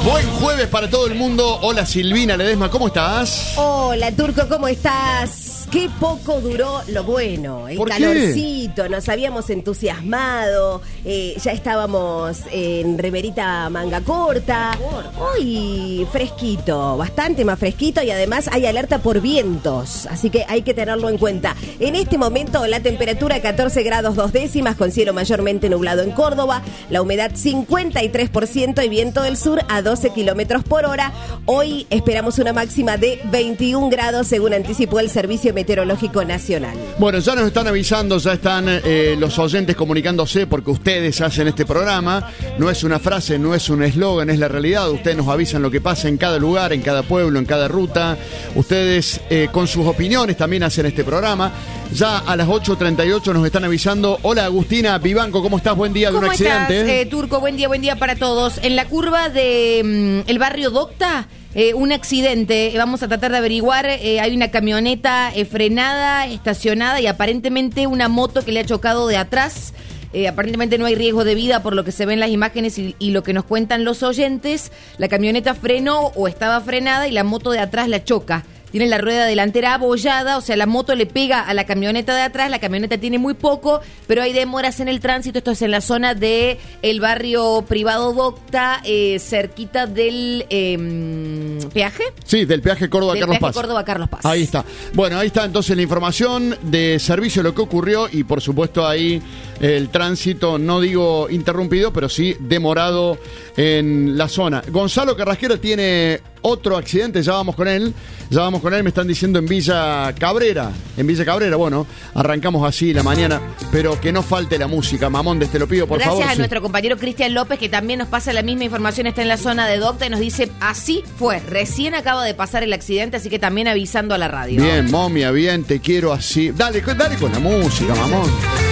Buen jueves para todo el mundo. Hola Silvina Ledesma, ¿cómo estás? Hola Turco, ¿cómo estás? Qué poco duró lo bueno, el calorcito, nos habíamos entusiasmado, ya estábamos en remerita manga corta, hoy fresquito, bastante más fresquito y además hay alerta por vientos, así que hay que tenerlo en cuenta. En este momento la temperatura 14 grados 2 décimas con cielo mayormente nublado en Córdoba, la humedad 53% y viento del sur a 12 kilómetros por hora. Hoy esperamos una máxima de 21 grados según anticipó el Servicio Meteorológico Nacional. Bueno, ya nos están avisando, ya están los oyentes comunicándose porque ustedes hacen este programa. No es una frase, no es un eslogan, es la realidad. Ustedes nos avisan lo que pasa en cada lugar, en cada pueblo, en cada ruta. Ustedes con sus opiniones también hacen este programa. Ya a las 8:38 nos están avisando. Hola Agustina Vivanco, ¿cómo estás? Buen día de un accidente. ¿Cómo estás, Turco? Buen día para todos. En la curva de el barrio Docta, un accidente, vamos a tratar de averiguar, hay una camioneta frenada, estacionada y aparentemente una moto que le ha chocado de atrás. Aparentemente no hay riesgo de vida por lo que se ven las imágenes y lo que nos cuentan los oyentes. La camioneta frenó o estaba frenada y la moto de atrás la choca. Tiene la rueda delantera abollada, o sea, la moto le pega a la camioneta de atrás, la camioneta tiene muy poco, pero hay demoras en el tránsito. Esto es en la zona de el barrio privado Docta, cerquita del peaje. Sí, del peaje Córdoba-Carlos Paz. Córdoba-Carlos Paz. Ahí está. Bueno, ahí está entonces la información de servicio, lo que ocurrió y por supuesto ahí el tránsito, no digo interrumpido, pero sí demorado en la zona. Gonzalo Carrasquero tiene otro accidente, ya vamos con él, me están diciendo en Villa Cabrera, bueno, arrancamos así la mañana, pero que no falte la música, Mamondes, te lo pido por favor. Gracias a sí. Nuestro compañero Cristian López, que también nos pasa la misma información, está en la zona de Docta y nos dice, así fue, recién acaba de pasar el accidente, así que también avisando a la radio. Bien, momia, bien, te quiero así. Dale con la música, mamón.